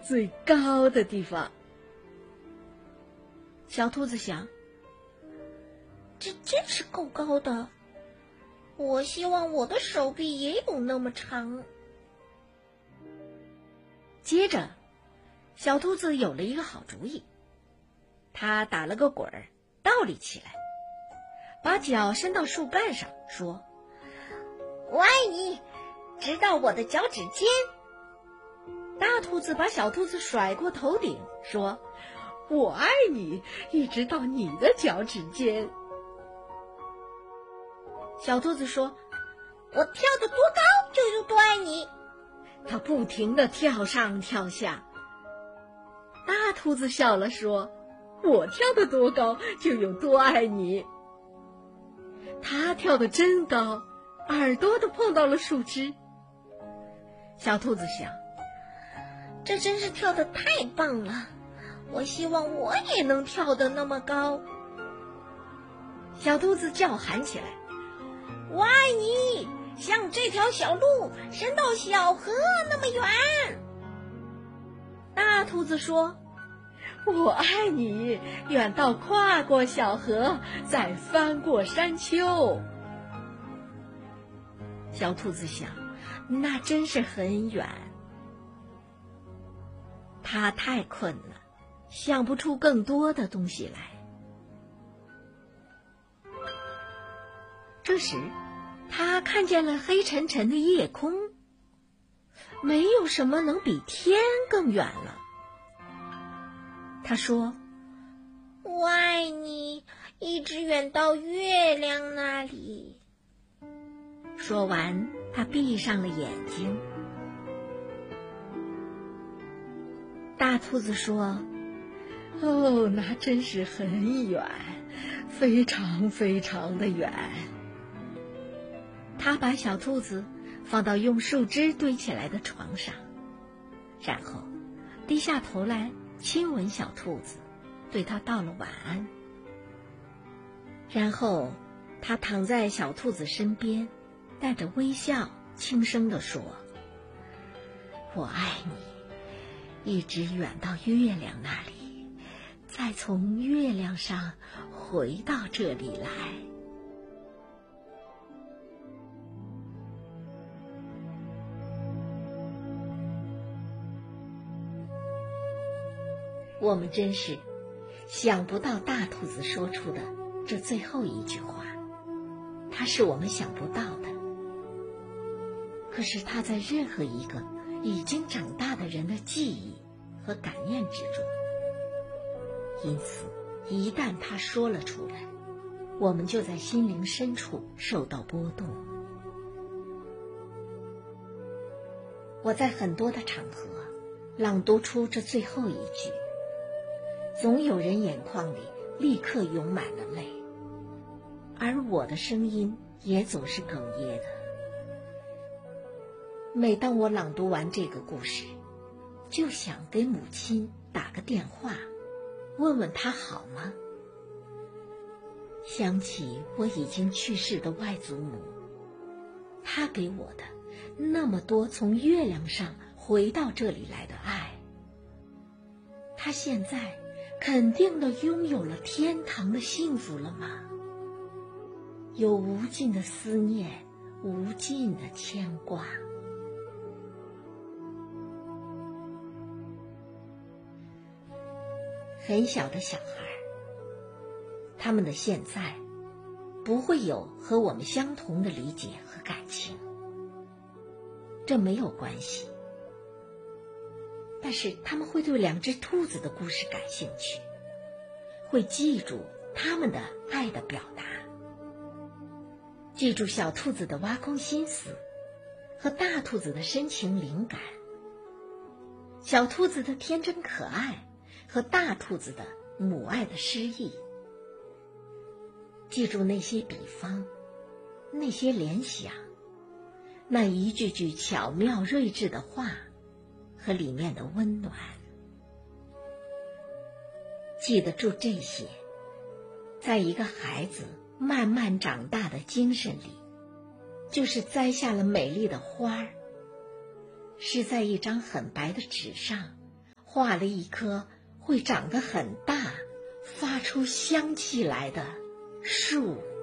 最高的地方。小兔子想， 这真是够高的，我希望我的手臂也有那么长。 接着，小兔子有了一个好主意，它打了个滚儿，倒立起来，把脚伸到树干上，说：“ 我爱你，直到我的脚趾尖。” 大兔子把小兔子甩过头顶，说：“我爱你，一直到你的脚趾尖。”小兔子说：“ 我跳得多高就有多爱你。” 它不停地跳上跳下。大兔子笑了，说：“我跳得多高就有多爱你。”它跳得真高，耳朵都碰到了树枝。小兔子想， 这真是跳得太棒了，我希望我也能跳得那么高。 小兔子叫喊起来：“ 我爱你，像这条小路伸到小河那么远。” 大兔子说：“我爱你，远到跨过小河，再翻过山丘。”小兔子想，那真是很远。它太困了，想不出更多的东西来。这时，他看见了黑沉沉的夜空，没有什么能比天更远了。他说：“ 我爱你，一直远到月亮那里。” 说完，他闭上了眼睛。大兔子说：“哦，那真是很远，非常非常的远。”他把小兔子放到用树枝堆起来的床上，然后低下头来亲吻小兔子，对它道了晚安。然后他躺在小兔子身边，带着微笑轻声地说：“我爱你，一直远到月亮那里，再从月亮上回到这里来。”我们真是想不到大兔子说出的这最后一句话，它是我们想不到的。可是它在任何一个已经长大的人的记忆和感念之中，因此一旦他说了出来，我们就在心灵深处受到波动。我在很多的场合朗读出这最后一句，总有人眼眶里立刻涌满了泪，而我的声音也总是哽咽的。每当我朗读完这个故事，就想给母亲打个电话，问问她好吗？想起我已经去世的外祖母，她给我的那么多从月亮上回到这里来的爱，她现在肯定的拥有了天堂的幸福了吗？有无尽的思念，无尽的牵挂。很小的小孩，他们的现在不会有和我们相同的理解和感情，这没有关系。但是他们会对两只兔子的故事感兴趣，会记住他们的爱的表达，记住小兔子的挖空心思和大兔子的深情灵感，小兔子的天真可爱和大兔子的母爱的诗意，记住那些比方，那些联想，那一句句巧妙睿智的话和里面的温暖。记得住这些，在一个孩子慢慢长大的精神里，就是栽下了美丽的花儿，是在一张很白的纸上画了一棵会长得很大、发出香气来的树。